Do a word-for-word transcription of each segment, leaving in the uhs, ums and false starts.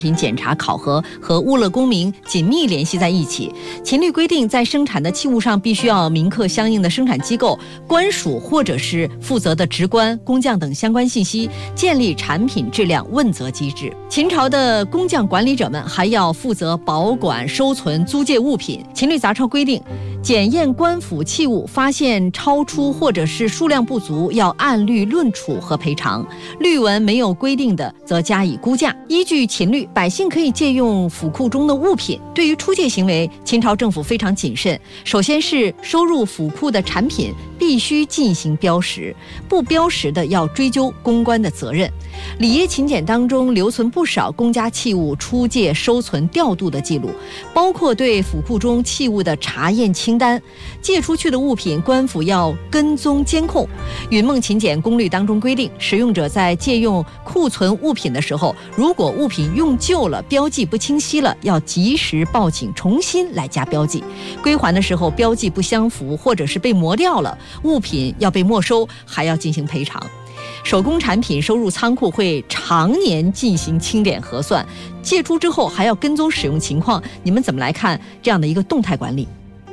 品检查考核和物勒公民紧密联系在一起。秦律规定，在生产的器物上必须要铭刻相应的生产机构、官署或者是负责的职官、工匠等相关信息，建立产品质量问责机制。秦朝的工匠管理者们还要负责保管、收存、租借物品。秦律杂钞规定，检验官府器物，发现超出或者是数量不足，要按律论处和赔偿。律文没有规定的，则加以估价。依据秦律，百姓可以借用府库中的物品。对于出借行为，秦朝政府非常谨慎。首先是收入府库的产品必须进行标识，不标识的要追究公关的责任。礼业秦简当中留存不少公家器物出借、收存、调度的记录，包括对府库中器物的查验清单。借出去的物品，官府要跟踪监控。允孟秦简公律当中规定，使用者在借用库存物品的时候，如果物品用旧了，标记不清晰了，要及时报警，重新来加标记。归还的时候标记不相符，或者是被磨掉了，物品要被没收，还要进行赔偿。手工产品收入仓库会常年进行清点核算，借出之后还要跟踪使用情况。你们怎么来看这样的一个动态管理？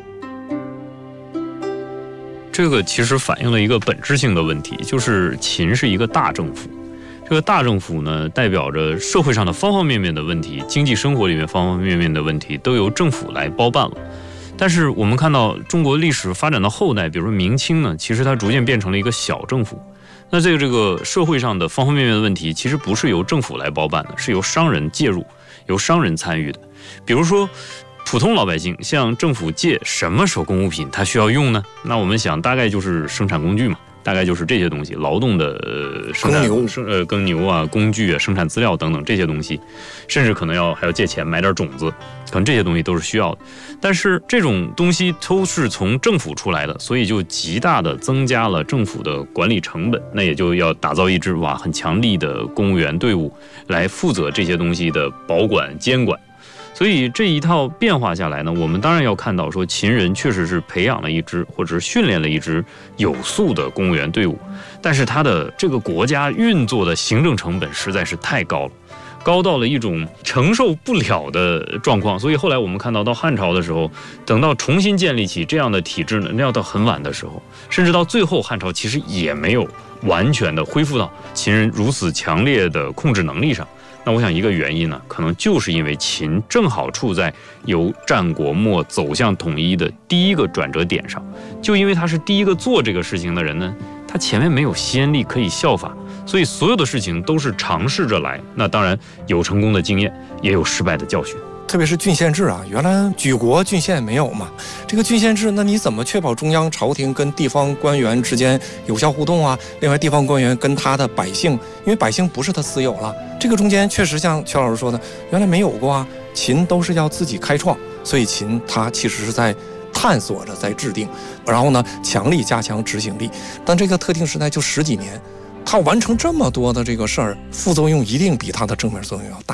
这个其实反映了一个本质性的问题，就是秦是一个大政府。这个大政府呢，代表着社会上的方方面面的问题，经济生活里面方方面面的问题都由政府来包办了。但是我们看到中国历史发展到后代，比如说明清呢，其实它逐渐变成了一个小政府。那这个这个社会上的方方面面的问题，其实不是由政府来包办的，是由商人介入，由商人参与的。比如说普通老百姓向政府借什么手工物品，它需要用呢？那我们想大概就是生产工具嘛，大概就是这些东西，劳动的呃生产耕牛生呃耕牛啊、工具啊、生产资料等等这些东西，甚至可能要还要借钱买点种子，可能这些东西都是需要的。但是这种东西都是从政府出来的，所以就极大的增加了政府的管理成本。那也就要打造一支哇很强力的公务员队伍来负责这些东西的保管监管。所以这一套变化下来呢，我们当然要看到说，秦人确实是培养了一支或者是训练了一支有素的公务员队伍，但是他的这个国家运作的行政成本实在是太高了，高到了一种承受不了的状况。所以后来我们看到，到汉朝的时候，等到重新建立起这样的体制呢，那要到很晚的时候，甚至到最后，汉朝其实也没有完全的恢复到秦人如此强烈的控制能力上。那我想一个原因呢，可能就是因为秦正好处在由战国末走向统一的第一个转折点上，就因为他是第一个做这个事情的人呢，他前面没有先例可以效法，所以所有的事情都是尝试着来。那当然有成功的经验，也有失败的教训。 特别是郡县制啊，原来举国郡县没有嘛，这个郡县制，那你怎么确保中央朝廷跟地方官员之间有效互动啊？另外，地方官员跟他的百姓，因为百姓不是他私有了，这个中间确实像邱老师说的，原来没有过啊。秦都是要自己开创，所以秦他其实是在探索着，在制定，然后呢，强力加强执行力。但这个特定时代就十几年，他完成这么多的这个事儿，副作用一定比他的正面作用要大。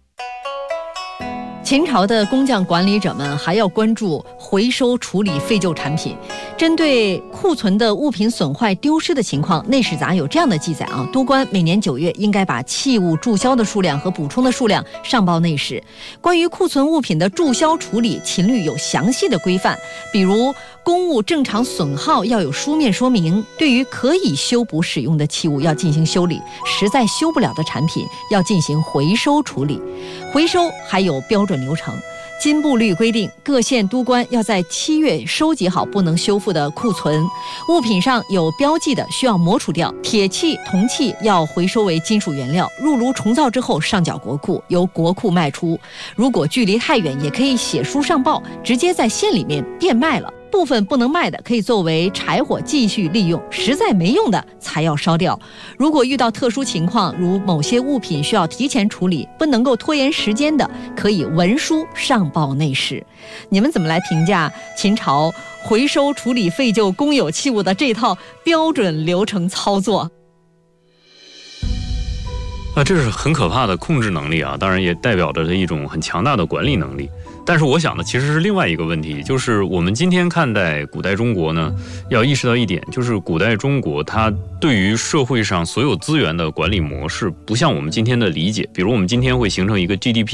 秦朝的工匠管理者们还要关注回收处理废旧产品。针对库存的物品损坏丢失的情况，内史杂有这样的记载啊：都官每年九月应该把器物注销的数量和补充的数量上报内史。关于库存物品的注销处理，秦律有详细的规范，比如公物正常损耗要有书面说明，对于可以修补使用的器物要进行修理，实在修不了的产品要进行回收处理。回收还有标准流程。金部律规定，各县都官要在七月收集好不能修复的库存，物品上有标记的需要磨除掉。铁器、铜器要回收为金属原料，入炉重造之后上缴国库，由国库卖出。如果距离太远，也可以写书上报，直接在县里面变卖了。部分不能卖的可以作为柴火继续利用，实在没用的才要烧掉。如果遇到特殊情况，如某些物品需要提前处理，不能够拖延时间的，可以文书上报内史。你们怎么来评价秦朝回收处理废旧公有器物的这套标准流程操作？ 那这是很可怕的控制能力啊，当然也代表着一种很强大的管理能力。但是我想呢，其实是另外一个问题，就是我们今天看待古代中国呢，要意识到一点，就是古代中国它对于社会上所有资源的管理模式，不像我们今天的理解。比如我们今天会形成一个 G D P。